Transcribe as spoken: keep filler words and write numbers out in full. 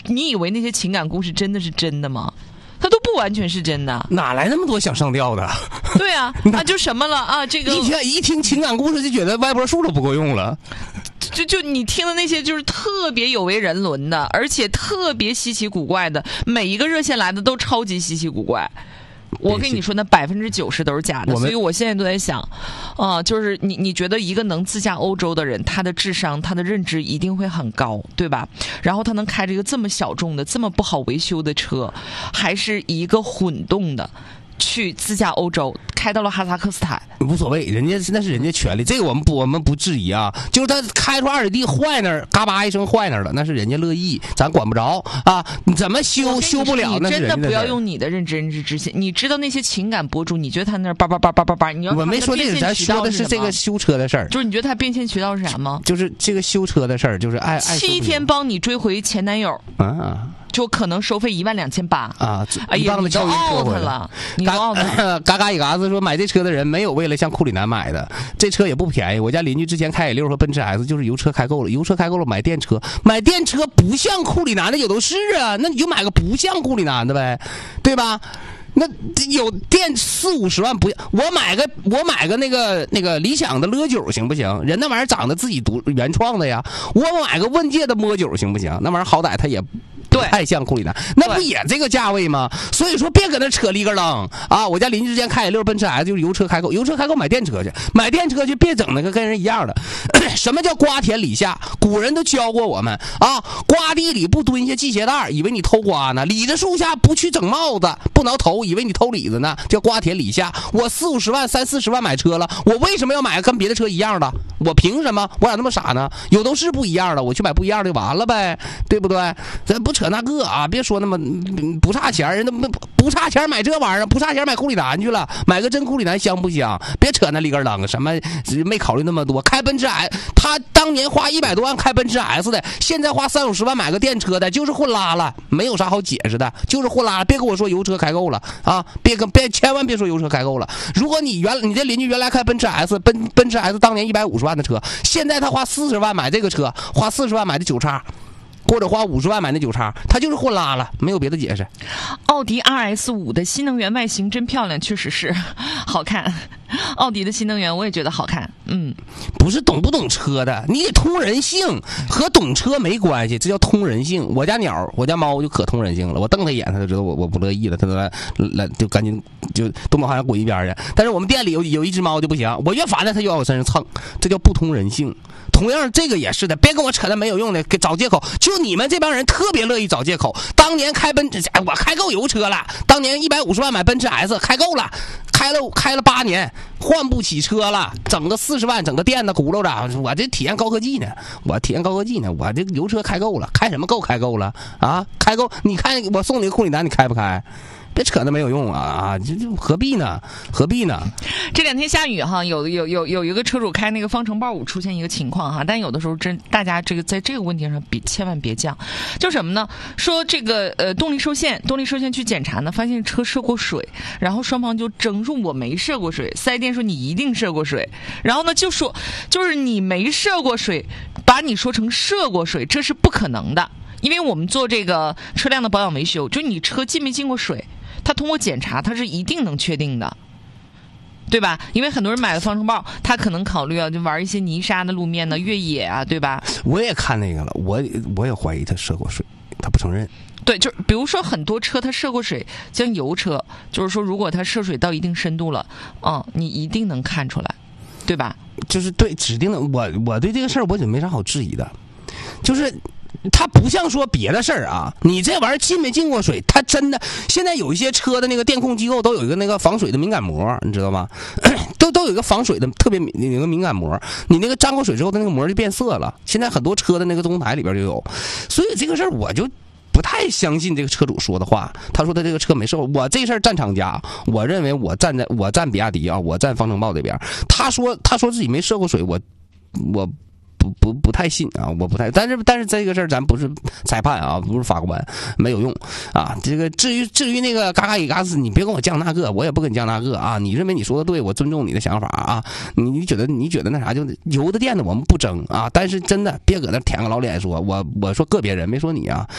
你以为那些情感故事真的是真的吗？它都不完全是真的。 哪来那么多想上吊的？ 对啊，啊就什么了啊？这个一天一听情感故事就觉得歪脖树都不够用了。 就就你听的那些就是特别有违人伦的，而且特别稀奇古怪的，每一个热线来的都超级稀奇古怪。我跟你说，那百分之九十都是假的，所以我现在都在想，啊、呃，就是你你觉得一个能自驾欧洲的人，他的智商、他的认知一定会很高，对吧？然后他能开着一个这么小众的、这么不好维修的车，还是一个混动的，去自驾欧洲，开到了哈萨克斯坦， 无所谓，人家那是人家权利，这个我们不我们不质疑啊。就是他开出二里地坏那儿，嘎巴一声坏那儿了，那是人家乐意，咱管不着啊。你怎么修修不了？ 你真的不要用用你的认知认知之心。你知道那些情感博主，你觉得他那儿叭叭叭叭叭叭，你要我没说这个，咱说的是这个修车的事儿。 就是你觉得他变现渠道是啥吗？ 就是这个修车的事儿，就是爱爱七天帮你追回前男友啊。 就可能收费一万两千八啊！ 哎呀，你都 out 了，你都 out 了。 嘎嘎一嘎子说买这车的人没有为了像库里南买的，这车也不便宜。我家邻居之前开 A 六和奔驰 S 就是油车开够了，油车开够了买电车，买电车不像库里南的有都是啊，那你就买个不像库里南的呗，对吧？那有电四五十万不？我买个我买个那个那个理想的勒九行不行？人那玩意儿长得自己独原创的呀。我买个问界的摸九行不行？那玩意儿好歹它也。 对， 太像库里南，那不也这个价位吗？所以说别搁那扯里个楞啊！我家邻居之间开 A 六奔驰 S 就是油车开够，油车开够买电车去，买电车去，别整那个跟人一样的。什么叫瓜田李下？古人都教过我们啊，瓜地里不蹲下系鞋带，以为你偷瓜呢；李子树下不去整帽子，不挠头，以为你偷李子呢，叫瓜田李下。我四五十万、三四十万买车了，我为什么要买个跟别的车一样的？我凭什么？我咋那么傻呢？有都是不一样的，我去买不一样的就完了呗，对不对？咱不扯那个啊，别说那么不差钱，人都不不差钱买这玩意儿，不差钱买库里南去了，买个真库里南香不香？别扯那里根楞，什么没考虑那么多。开奔驰 S， 他当年花一百多万开奔驰 S 的，现在花三五十万买个电车的，就是混拉了，没有啥好解释的，就是混拉了。别跟我说油车开够了啊，别跟别千万别说油车开够了。如果你原你这邻居原来开奔驰 S， 奔奔驰 S 当年一百五十万的车，现在他花四十万买这个车，花四十万买的九叉。或者花五十万买那九叉，它就是混拉了，没有别的解释。 奥迪 R S 五 的新能源外形真漂亮，确实是好看。奥迪的新能源我也觉得好看，嗯， 不是懂不懂车的，你得通人性，和懂车没关系，这叫通人性。我家鸟，我家猫就可通人性了，我瞪它一眼，它就知道我我不乐意了，它就来来就赶紧就东北好像滚一边去。但是我们店里有有一只猫就不行，我越烦它，它就往我身上蹭，这叫不通人性。同样这个也是的，别跟我扯那没有用的，给找借口。就你们这帮人特别乐意找借口。当年开奔驰，我开够油车了，当年一百五十万买奔驰 S 开够了，开了开了八年，换不起车了，整个四十万，整个电的轱辘着，我这体验高科技呢，我体验高科技呢，我这油车开够了，开什么够开够了啊？开够，你看我送你个库里南，你开不开？别扯那没有用啊啊！这这何必呢？何必呢？ 这两天下雨哈，有有有有一个车主开那个方程豹五出现一个情况哈，但有的时候真大家这个在这个问题上别千万别犟。就什么呢？说这个呃动力受限，动力受限去检查呢，发现车涉过水，然后双方就争说我没涉过水，四 S 店说你一定涉过水，然后呢就说就是你没涉过水，把你说成涉过水，这是不可能的，因为我们做这个车辆的保养维修，就你车进没进过水。他通过检查，他是一定能确定的，对吧？因为很多人买了方程豹，他可能考虑啊，就玩一些泥沙的路面呢，越野啊，对吧？ 我也看那个了，我我也怀疑他涉过水，他不承认。 对，就比如说很多车它涉过水，像油车，就是说如果它涉水到一定深度了，嗯，你一定能看出来，对吧？ 就是对指定的，我我对这个事儿我就没啥好质疑的，就是。它不像说别的事儿啊，你这玩意儿进没进过水？它真的现在有一些车的那个电控机构都有一个那个防水的敏感膜，你知道吗？都都有一个防水的特别有一个敏感膜，你那个沾过水之后，它那个膜就变色了。现在很多车的那个中台里边就有，所以这个事儿我就不太相信这个车主说的话。他说他这个车没涉过，我这事儿站厂家，我认为我站在我站比亚迪啊，我站方程豹这边。他说他说自己没涉过水，我我。不不不太信啊，我不太，但是但是这个事儿咱不是裁判啊，不是法官，没有用啊。这个至于至于那个嘎嘎伊嘎斯，你别跟我犟那个，我也不跟你犟那个啊。你认为你说的对，我尊重你的想法啊。你你觉得你觉得那啥，就油的电的我们不争啊，但是真的别搁那舔个老脸说，我我说个别人没说你啊。